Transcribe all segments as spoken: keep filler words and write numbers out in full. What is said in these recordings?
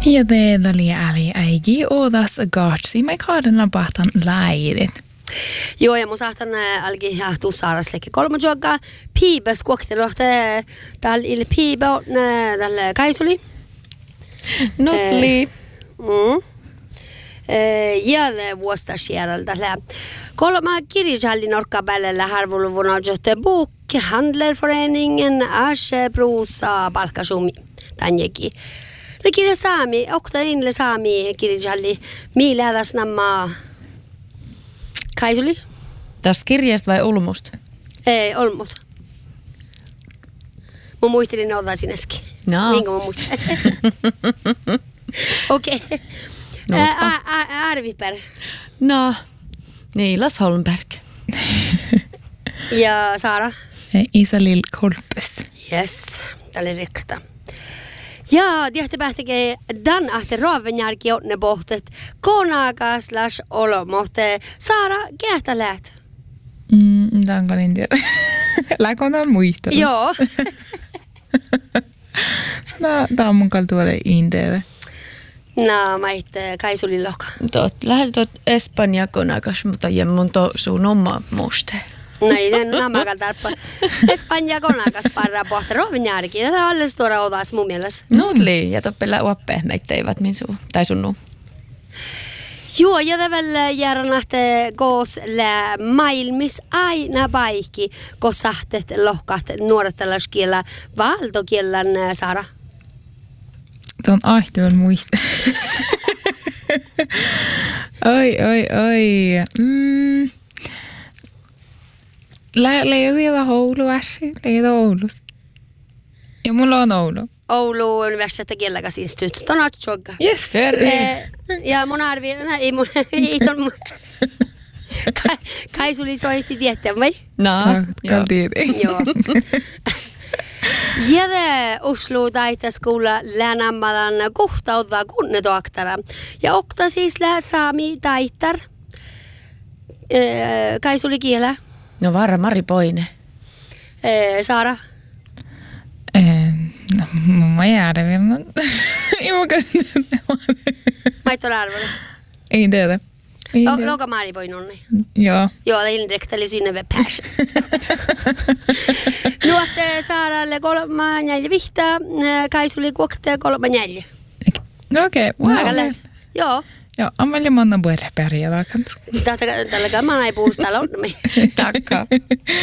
Ja det oli äli äigi odas gaatsi, mä kaaden lapahtan läidit. Joo, ja mun saatan alki jahtuu saarasleikki kolme juokkaa. Piibes kuoktelohte täällä il piibe on tällä kaisuli. Notli. Mm. Ja det vuosta sierralta tällä. Kolma kirjalli norka päällä harvuluvun on johte bok, handlerföreningen, Ashe, Prosa, Balkasumi, tänjekin. No kirja saami, okta inle saami kirjalli, millä tässä nämä kaisuli? Tästä kirjasta vai Ulmusta? Ei, Olmos. Mä muistelin ne otan sineskin. No. Niin kuin mä muistelin. Okei. No, Arviper. No, Niilas Holmberg. Ja Sara. Isalill Kolpes. Yes, tää oli rikta. Ja tiehti päähtikö dan ahte ravenjärki otne pohtet. Konaka slash olomohte. Sara, kehtä läht? Mm, tämän kalin tiedä. Läkon on muistelu. Joo. No, tää on mun kal tuolle inteelle. No, mä itse Kaisuli loka. Tot, lähdet tuot Espanja konakas, mutta ja mun to sun oma muste. No ei den namakan tarppa. Espanja konakas parra pohta ravenjärki. Tätä on alles tuoda otas mun mielestä. Nutli, ja toppella uoppe, meitä eivät min suu, tai sun nuu. Joo, ja tällä järnähte koos lä maailmis aina paikki, kun sahtet lohkat nuorettalaskielä valtokielän Sara. Tuon ahtoon muista. Oi, oi, oi. Mm. Leidä Oulu, Ässi. Leidä Oulus. Ja mulla on Oulu. Oulu Universiteetin kielläkäsinstituut. Tuon atsuokka. Yes. Eh, ja mun arvi, ei mun, ei ton mun. Kaisuli soitti tietää, vai? No, Kal tiedä. Joo. Ja det Oslo taiteskola länammadan kohtauttaa kunnetoaktara. Ja okta siis lää saami taittar. Eh, Kaisuli kielä. no varra Mari Poine. Eh, Sara. No, mä jäädä vielä. Ei mä Maitto arvolle. Ei tiedä. Ei tiedä. Loka Mari Poinonni. Joo. Joo, det inriktade sinne passion. Nuotte Saaralle kolma neljä vihta, Kaisuli kuokte kolma neljä. No okei. Okay. Aika Wow. lä- Joo. Joo, Amalia manna puolelle pärjätä kanssa. Tällä kalmana ei puhusta täällä on. Takka.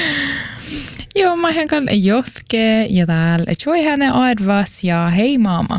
Joo, mä hän kalle jotke ja täällä. Tjoi hänen arvas ja hei maama.